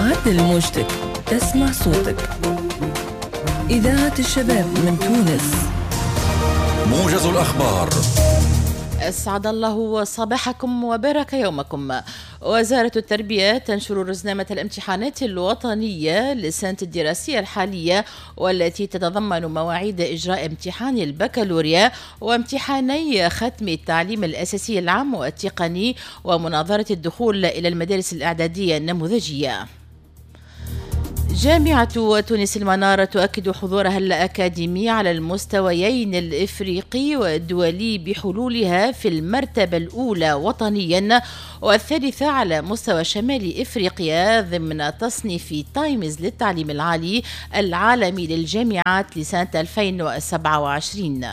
عدل موجتك، تسمع صوتك. إذاعة الشباب من تونس. موجز الأخبار. أسعد الله صباحكم وبارك يومكم. وزارة التربية تنشر رزنامة الامتحانات الوطنية للسنة الدراسية الحالية، والتي تتضمن مواعيد إجراء امتحان البكالوريا وامتحاني ختم التعليم الأساسي العام والتقني ومناظرة الدخول إلى المدارس الإعدادية النموذجية. جامعة تونس المنارة تؤكد حضورها الأكاديمي على المستويين الإفريقي والدولي بحلولها في المرتبة الأولى وطنيا والثالثة على مستوى شمال إفريقيا ضمن تصنيف تايمز للتعليم العالي العالمي للجامعات لسنة 2027.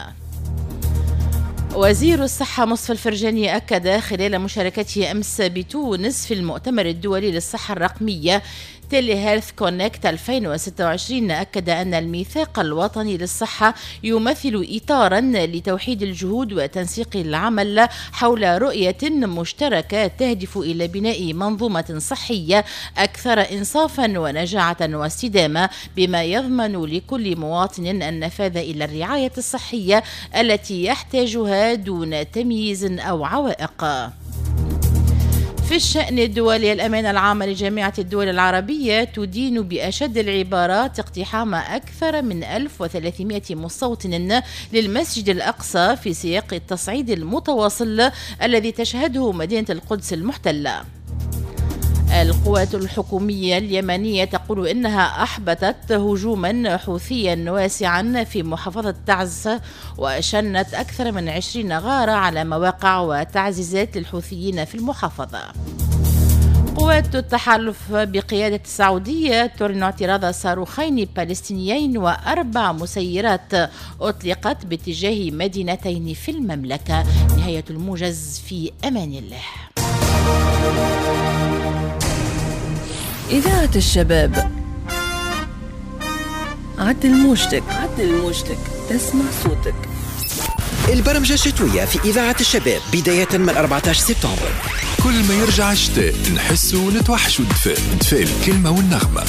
وزير الصحة مصطفى الفرجاني أكد خلال مشاركته أمس بتونس في المؤتمر الدولي للصحة الرقمية تيلي هيلث كونكت 2026 أكد أن الميثاق الوطني للصحة يمثل إطارا لتوحيد الجهود وتنسيق العمل حول رؤية مشتركة تهدف إلى بناء منظومة صحية أكثر إنصافا ونجاعة واستدامة، بما يضمن لكل مواطن النفاذ إلى الرعاية الصحية التي يحتاجها دون تمييز أو عوائق. في الشأن الدولي، الأمانة العامة لجامعة الدول العربية تدين بأشد العبارات اقتحام أكثر من 1300 مستوطن للمسجد الأقصى في سياق التصعيد المتواصل الذي تشهده مدينة القدس المحتلة. القوات الحكومية اليمنية تقول إنها أحبطت هجوما حوثيا واسعا في محافظة تعز وشنت أكثر من 20 غارة على مواقع وتعزيزات للحوثيين في المحافظة. قوات التحالف بقيادة السعودية تعلن اعتراض صاروخين بالستينيين و4 مسيرات أطلقت باتجاه مدينتين في المملكة. نهاية الموجز، في أمان الله. إذاعة الشباب. عدل موجتك، تسمع صوتك. البرمجة الشتوية في إذاعة الشباب بداية من 14 سبتمبر. كل ما يرجع الشتاء نحسوا ونتوحشوا الدفاء الكلمة والنغمة.